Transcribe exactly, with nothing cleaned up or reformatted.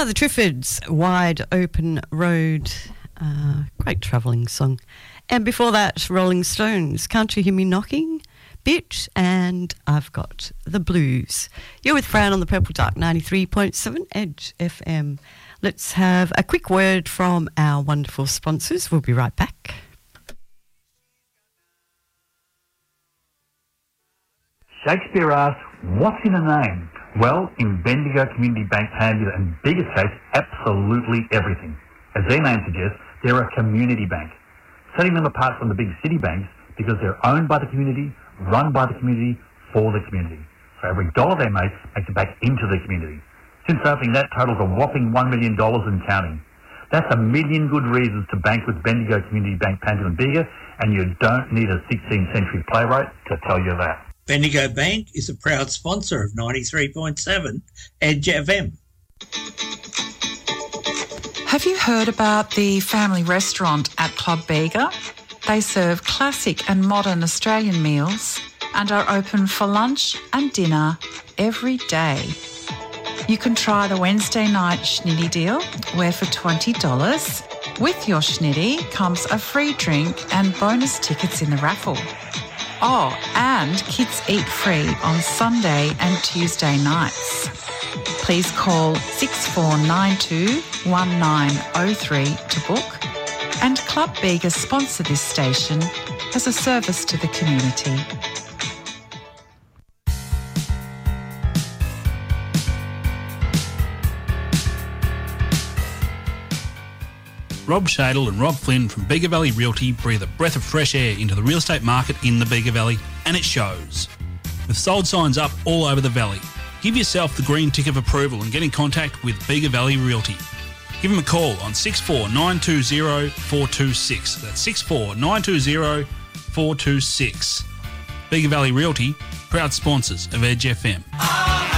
Ah, the Triffids, Wide Open Road. Uh, great travelling song. And before that, Rolling Stones, Can't You Hear Me Knocking? Bitch, and I've Got the Blues. You're with Fran on the Purple Dark ninety-three point seven Edge F M. Let's have a quick word from our wonderful sponsors. We'll be right back. Shakespeare asked, what's in a name? Well, in Bendigo Community Bank Panhandle and Bigger's case, absolutely everything. As their name suggests, they're a community bank, setting them apart from the big city banks because they're owned by the community, run by the community, for the community. So every dollar they make makes it back into the community. Since opening, that totals a whopping one million dollars and counting. That's a million good reasons to bank with Bendigo Community Bank Panhandle and Bigger, and you don't need a sixteenth century playwright to tell you that. Bendigo Bank is a proud sponsor of ninety-three point seven Edge F M. Have you heard about the family restaurant at Club Bega? They serve classic and modern Australian meals and are open for lunch and dinner every day. You can try the Wednesday night schnitty deal, where for twenty dollars, with your schnitty comes a free drink and bonus tickets in the raffle. Oh, and kids eat free on Sunday and Tuesday nights. Please call six four nine two, one nine zero three to book. And Club Bega sponsor this station as a service to the community. Rob Shadle and Rob Flynn from Bega Valley Realty breathe a breath of fresh air into the real estate market in the Bega Valley, and it shows. With sold signs up all over the valley, give yourself the green tick of approval and get in contact with Bega Valley Realty. Give them a call on six four nine two zero, four two six. That's six four nine two zero, four two six. Bega Valley Realty, proud sponsors of Edge F M.